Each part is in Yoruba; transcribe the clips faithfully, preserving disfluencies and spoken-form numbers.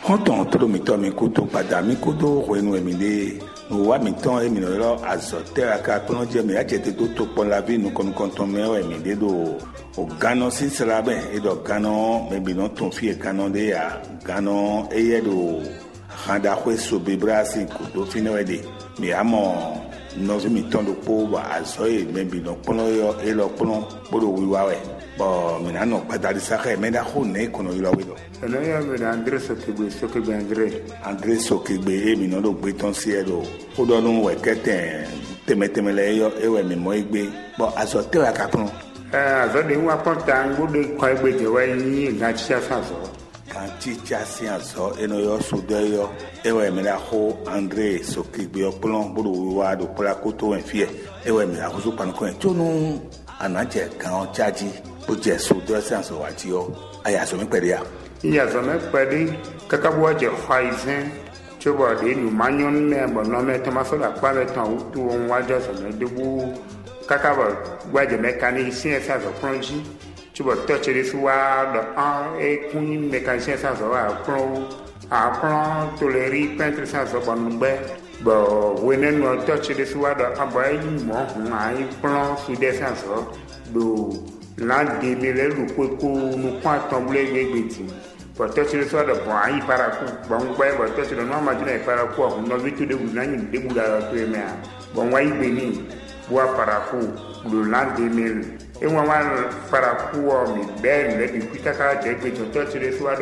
Honton todo mi to mi kuto pada mi kudo wenu emi de no wa mi ton emi no lo azote aka kono je mi achete to to pon la vie no kon kon ton me emi de do o gano sin sala be e do gano me bi no ton fi gano de ya gano e ye do handa kwe so be brasi kudo fino e de mi amo no mi ton do po wa azo e me bi no pon yo e lo pon bodo wi wa we bo mi na no pada di sake me da ho ne kono yo wi do Eno ya me da Andre Sokegbe Sokegbe Andre Andre Sokegbe e mi no do gbe ton si e do o do nu we keten temeteme le yo e we mi mo igbe bo aso te wa ka pon eh aso de wa ponta ngude ko egbe je wa yin ga chi aso kan chi cha si aso eno yo so de yo e we mi la ho Andre Sokegbe opolon bodo wa do pola ko to en fie e we mi la ko so pan ko en tonu anaje kan chaji bo je so de sense wa ti yo aya so mi pere ya iya so me pede kaka bo je khaizen chobo de nu manyon me bo no me tama so la pa me tan tu on wa jo so me de bu kaka bo wa je mécanicien ça so plonji chobo touch de soir de un et kun mécanicien ça so a pro a plan toleri peintre ça so bon be bo wenen no touch de soir de abai mo ngai plan sous des ça so do l'an deux mille lu ko no kwa tomble gbegbe pour toucher le soir de bon aïe para coup bon ouais pour toucher le nom imagine para coup on a vu tout de vous n'ayez de bout à tout mais bon ouais béni bois para coup le l'an deux mille et moi para coup mais ben le depuis kaka j'ai que toucher le soir de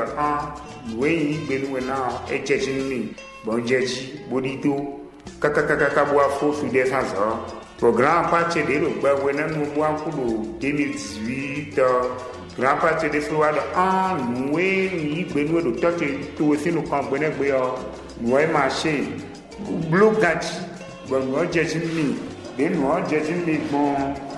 un oui béni na et tchini bon jeji bodito kaka kaka kaka bois faux sous des sens programme parti de le bois ouais nous bois pour deux mille dix-huit grand parti de floa de un noué ni beno do tote to si no kan bene gbe o noué marché blogati bon no jeji ni de no jeji ni bon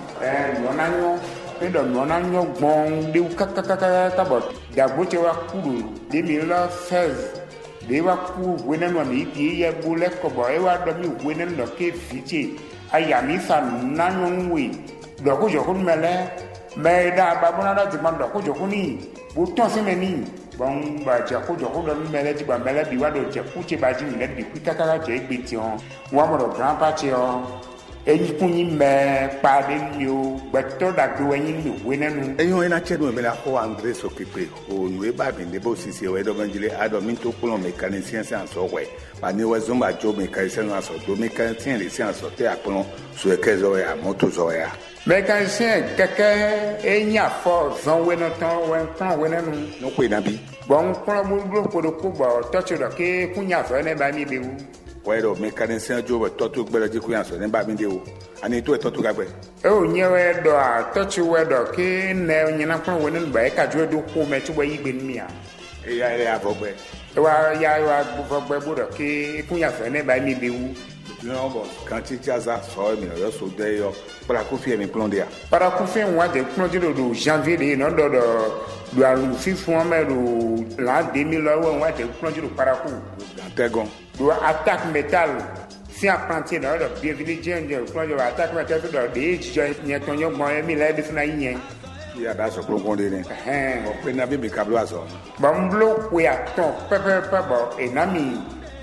eh no na nyo pe do no na nyo bon de kaka kaka ta bot da bo che wa kuru deux mille seize de wa ku wena no mi ti ya bule ko bo e wa do mi wena no ke fiche aya mi sa na nyo we do ko jo ko mele mais da ba bona da ti mando ko joku ni bu ton se meni bon ba ja ko joku do mele ti ba mele bi wa do je ku che ba ji ni le bi ku kaka je gbe ti on wa mo do grand party on eyi kun yin me pa de ni o gbe to da gbe wen yin ni we nenu eyin ina chedu me la ko Andre Sokegbe o nu e ba bi de bo sisi we do banjile ado mi to kulon mécanicien se an so we ba ni we zomba jo mécanicien an so do mécanicien le se an so te apon so e kezo ya moto zo ya mécanicien keke enya fo zon we no ton we ton we nenu no ko ina bi bon ko mo do ko do ko ba touch do ke kunya so ne ba mi be wu we do mécanicien jo we to to gbere ji kunya so ne ba mi de wo ani to e to to gagbe e o nye we do a touch we do ke ne nyina kon we nenu ba e ka jo do ko me ti we yi gbe mi a e ya ile afogbe e wa ya wa afogbe bo do ke kunya so ne ba mi be wu non bon quand tu as ça so mi no so de yo para ku fi mi plan dia para ku fi wa de plan di do janvier de no do do do alu fi fun me do la deux mille wa de plan di do para ku tegon do attaque métal si apprenti no do bienvenue jenger plan di attaque métal do de je nye ton yo mo mi la bi funa yin ya da so pro kon de ni eh o pe na bi mi kablo aso ba mblo ku ya ton pe pe pe bo e na mi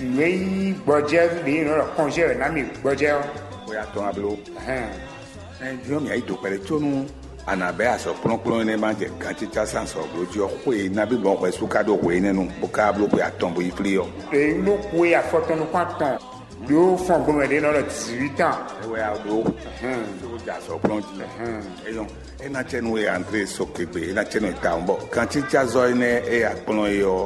ni budget ni no congé na mi budget o ya ton ablo eh eh jo mi ai do pere tonu anabe aso plon plon ne ma je kan ti cha san so bro jo ko e na bi bon pe su ka do ko e nenu o ka ablo ko ya ton bo ifli yo e no ko ya foto no kwatan do fon bo me de no dix-huit ans e we ya do eh so ja so plon ti eh e yo e na chenu e Andre Sokegbe e na chenu ta mbo kan ti cha zo ne e ya plon yo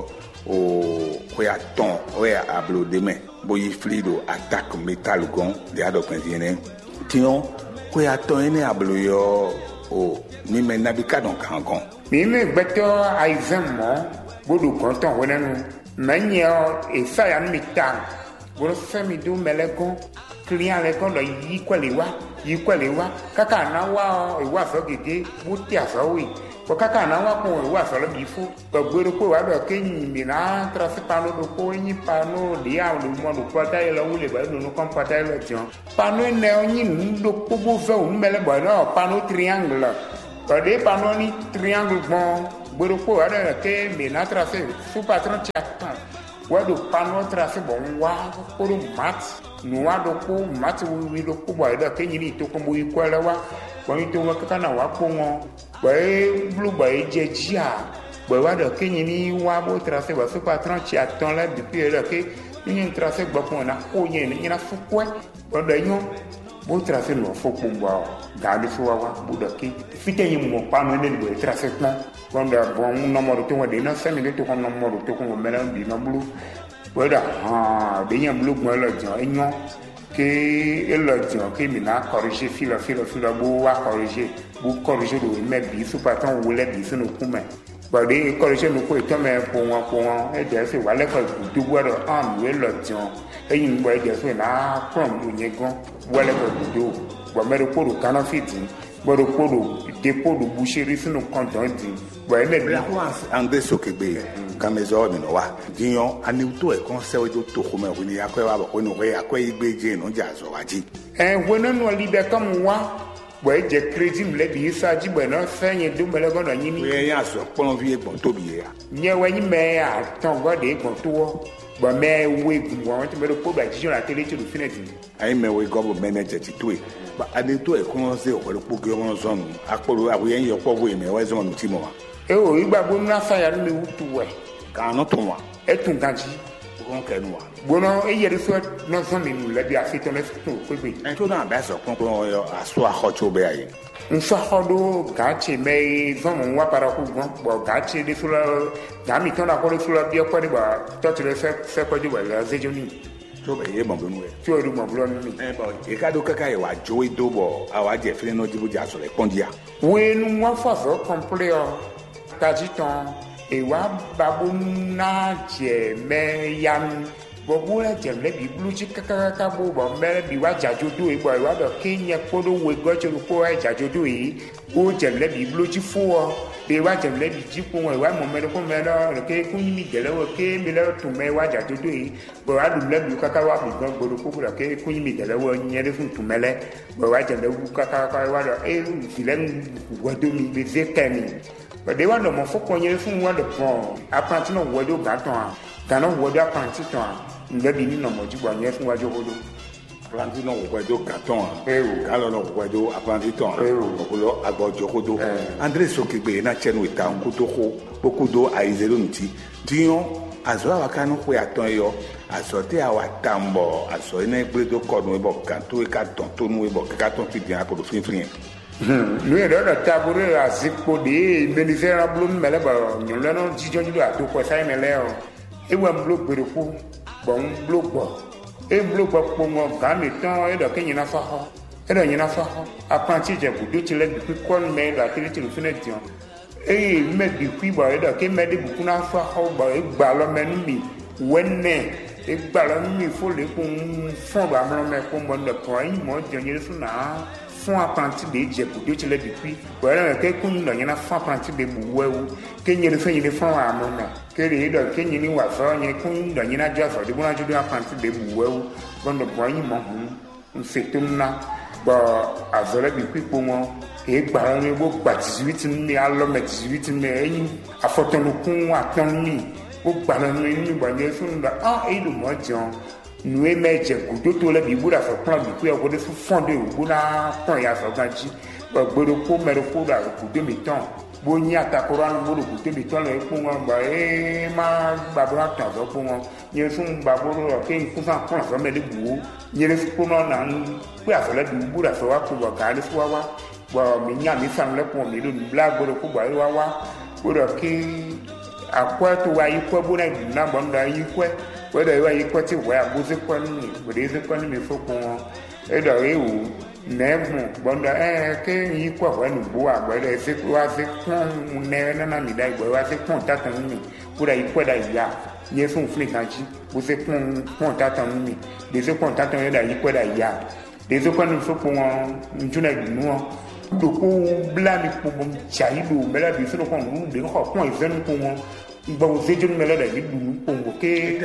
o ko ya ton o ya ablo de me bo yi flido attaque métal gon de ado penziene tion ko ya ton ene ablo yo o ni me nabi kadon kan gon mi me gbeto aizen mo bodu konton wonenu menyo e fa ya mi ta bo fe mi do melegon client le kon lo yi kwele wa yi kwele wa kaka na wa e wa so gege bo ti aso wi ko kaka na wa ko wa so lo bi fu to gbero ko wa do ke yin mi na trase pano do ko yin pano de ya lo mo do pata ile wule ba do no kon pata ile tion pano ne yin do ko bo fe o mele bo no pano triangle to de pano ni triangle bon gbero ko wa do ke mi na trase su patron cha wa do pano tracé bon wa ko do mat no wa do ko mat wi do ko ba da ke ni to ko mo ko la wa ko ni to wa ka na wa ko ngo ba e blu ba e je jia ba wa do ke ni wa bo tracé wa so pa trente ans la depuis là ke ni tracé ba ko na ko ni ni na fu ko ba da nyo bo tracé no fo ko ba ga di fu wa wa bu do ke fite yi mo pano ne bo tracé na quando bon un numero to wa de na cinq minutes ko numero to ko mena bi na blu weda ah de yan blu mo la jan enyo ke e la jan ke mi na corriger fila fila fila bo wa corriger bo corriger do me bi su pa tan wo le bi su no kuma ba de corriger no ko to me po wa po wa e de se wa le ko du bo do an we la jan e yin bo e de se na from do nye gon wa le ko do bo me ko do kana fiti bo do ko do dépôt de boucherie sino content di bo e me bi André Sokegbe kamezo mi no wa diyan ani to e conseil do to ko me woni akwe wa ko no re akwe igbe je no ja so waji eh wona no libe kam wa bo e je credit mle bi sa ji bo no fenye do mele go no yin ni e ya so pon vie gbon to bi ya nye wa yin me a ton go de gbon to bo me we gun wa ti me do po ba ji na tele ti do fineti ai me we go manager ti to e ba ani to e conseil o ko po ge won so nu akoro abuye yo po bo me wa zo nu ti mo wa e o igbagbo na fa ya mi wutu we ka no to wa e tun ganji ko ke nu wa bono e yeri so no so mi le bi afito le to pe pe en to na ba so kon ko yo aso a ho cho be aye nso hodo gachi me zomo wa para ku gon bo gachi de sula gami to na ko de sula bi ko de ba to tire se se ko di wa la ze joni to be ye mo benu e ti o du mo blo ni e ba e ka do kaka e wa jo e do bo awa je fini no jibu ja so le pondia we nu wa fa so complete tajiton e wa babu na je me yan bo bu la je le bi blu chi kaka ka bo bo me bi wa jajodo e bo wa do kenya kodo we go che ko wa jajodo e o je le bi blu chi fu o be wa je le bi ji ko wa mo me ko me do ke ku mi de le o ke mi le tu me wa jajodo e bo wa du le bi kaka wa bi go bo ko ko ke ku mi de le o nye de fun tu mele bo wa je le bu kaka ka wa do e fi le wa do mi be ze kemi but they want to mo foko nyere fun wa de pon apranti no wo do gaton a kana wo do apranti ton a nbe bi ni no mo jigbo nyere fun wa jogodo apranti no wo do gaton a e o galo no wo do apranti ton a o lo agbo jogodo André Sokegbe na chenu ita nku to ko pokudo aizelo nti dion azo wa kanu ko aton yo aso te awa tambo aso ina gbe do ko no bo kan to e ka ton to nu e bo ka ton fi dia ko do fin fin nous est dans la table à zikpo de benifera blum mele ba nyolo no jijo jido atoko sai mele o e wa mlo gbereku bo mlo gbo e mlo gbo po mo ga mi tan e do kenyina fa ho e do nyina fa ho apanti je budo ti le bi ko me da tele ti lu fune dion e me bi ku ba e do ke me de buku na fa ho ba e gba lo menu mi wenne e gba lo mi fo le kun fon ba mo me ko mo de ko yin mo je nyere su na fún apprenti de je budo ti le depuis wala ke kun no nyina fún apprenti de buwewu ke nyere fe nyine fún amona ke re do ke nyini wa so nye kun no nyina jo so de bona judo apprenti de buwewu bondo boyin mo hu nsetumna ba azole bi pipo mo e gba ni bo gba dix-huit ni alo me dix-huit me yin afotonu kun aton ni o gba ni ni ba nye fun da ah e do mo jon nous émettons beaucoup de la Bible à faire plan du coup à côté sous fondé au bout d'un point à faire ganji bodo ko mero ko da ko de miton bo nya ta koran bodo ko de miton le ko ngba e ma babra ta do ko ngo nye fun baboro ke ku fa ko so me de bu nye le ko no na ku a fele du bu da so wa ko ga le fu wa wa bo mi nya mi san le ko mi do bla bodo ko ba wa wa bodo ke akwa to wa yi ko bo na na bo nda yi ko whether you are equal to where music one, but is a one before one. Either you never, but I can equal when Boa, whether if it was a con, never and I was a contact on me. Would I equal that ya? Yes, on flick and she was a contact on me. There's a contact on that equal that ya. There's a one for one, Juna, no. The cool blammy child, better be so on the hot point, then bon c'est une malade de convoquer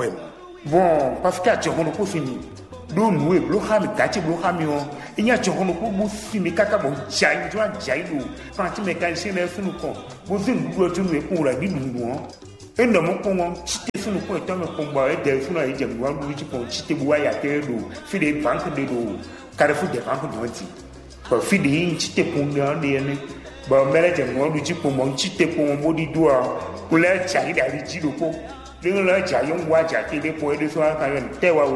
bon parce que tu on ko fini do nous e blo ham gati blo ham yo inya tu on ko bu fini kaka bon jai tu an jai do panti mécanicien na funu ko bo zin du tu nous e ko ra bi du no e ndo mo ko won ti sunu ko to me ko ba e de sunu e je ngwa du ji ko chi te bu wa ya te do fi de bank de do kare fu de bank do ti ko fi de yin chi te ko na de ne ba mele je ngwa du ji ko mo chi te ko mo di do a ko le cha ri da ri ji do ko de la ja yong wa ja ke de po e de so ka yo te wa